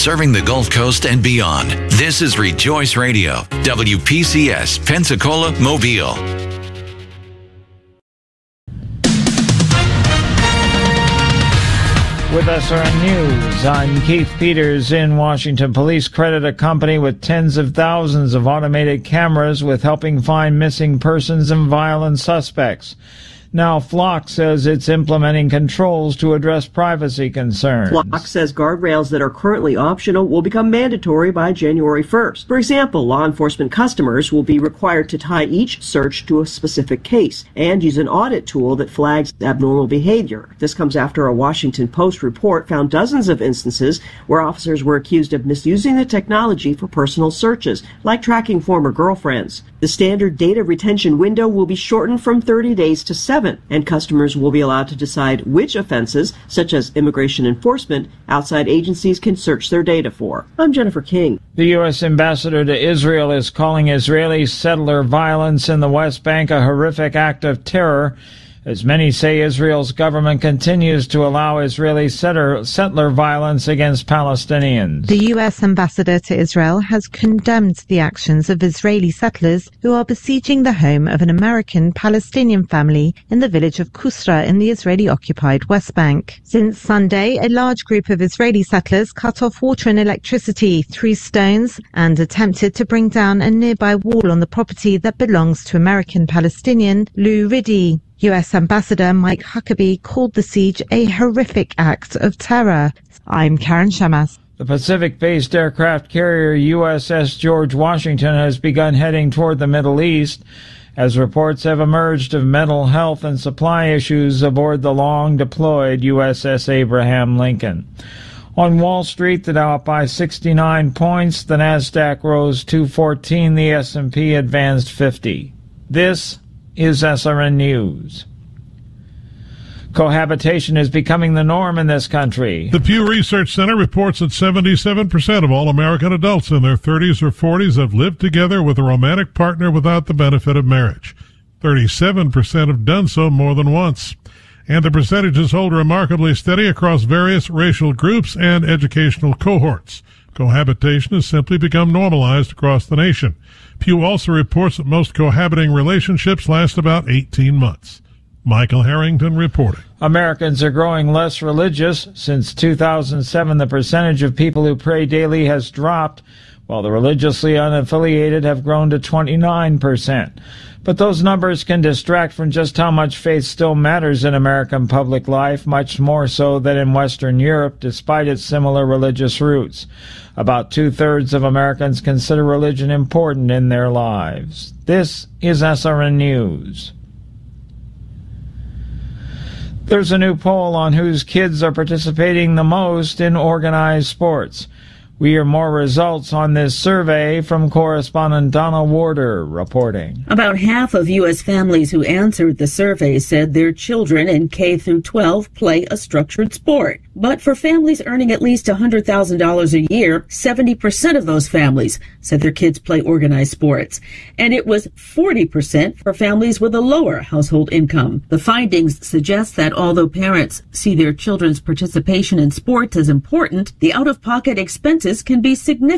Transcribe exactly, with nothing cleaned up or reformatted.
serving the Gulf Coast and beyond. This is Rejoice Radio, W P C S, Pensacola, Mobile. With S R N News, I'm Keith Peters in Washington. Police credit a company with tens of thousands of automated cameras with helping find missing persons and violent suspects. Now, Flock says it's implementing controls to address privacy concerns. Flock says guardrails that are currently optional will become mandatory by January first. For example, law enforcement customers will be required to tie each search to a specific case and use an audit tool that flags abnormal behavior. This comes after a Washington Post report found dozens of instances where officers were accused of misusing the technology for personal searches, like tracking former girlfriends. The standard data retention window will be shortened from thirty days to seven. And customers will be allowed to decide which offenses, such as immigration enforcement, outside agencies can search their data for. I'm Jennifer King. The U S ambassador to Israel is calling Israeli settler violence in the West Bank a horrific act of terror, as many say Israel's government continues to allow Israeli settler, settler violence against Palestinians. The U S ambassador to Israel has condemned the actions of Israeli settlers who are besieging the home of an American Palestinian family in the village of Kusra in the Israeli-occupied West Bank. Since Sunday, a large group of Israeli settlers cut off water and electricity, threw stones, and attempted to bring down a nearby wall on the property that belongs to American Palestinian Lou Riddy. U S Ambassador Mike Huckabee called the siege a horrific act of terror. I'm Karen Shamas. The Pacific-based aircraft carrier U S S George Washington has begun heading toward the Middle East, as reports have emerged of mental health and supply issues aboard the long-deployed U S S Abraham Lincoln. On Wall Street, the Dow up by sixty-nine points, the Nasdaq rose two fourteen, the S and P advanced fifty. This is S R N News. Cohabitation is becoming the norm in this country. The Pew Research Center reports that seventy-seven percent of all American adults in their thirties or forties have lived together with a romantic partner without the benefit of marriage. thirty-seven percent have done so more than once. And the percentages hold remarkably steady across various racial groups and educational cohorts. Cohabitation has simply become normalized across the nation. Pew also reports that most cohabiting relationships last about eighteen months. Michael Harrington reporting. Americans are growing less religious. Since two thousand seven, the percentage of people who pray daily has dropped, while the religiously unaffiliated have grown to twenty-nine percent. But those numbers can distract from just how much faith still matters in American public life, much more so than in Western Europe, despite its similar religious roots. About two-thirds of Americans consider religion important in their lives. This is S R N News. There's a new poll on whose kids are participating the most in organized sports. We hear more results on this survey from correspondent Donna Warder reporting. About half of U S families who answered the survey said their children in K through twelve play a structured sport. But for families earning at least one hundred thousand dollars a year, seventy percent of those families said their kids play organized sports. And it was forty percent for families with a lower household income. The findings suggest that although parents see their children's participation in sports as important, the out-of-pocket expenses can be significant.